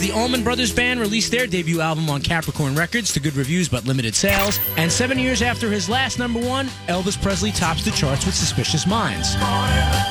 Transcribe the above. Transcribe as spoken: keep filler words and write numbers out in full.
The Allman Brothers Band released their debut album on Capricorn Records to good reviews but limited sales. And seven years after his last number one, Elvis Presley tops the charts with Suspicious Minds.